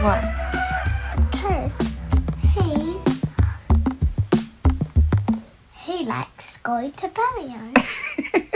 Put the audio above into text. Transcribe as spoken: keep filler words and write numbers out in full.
What? Because he's he likes going to Barrio.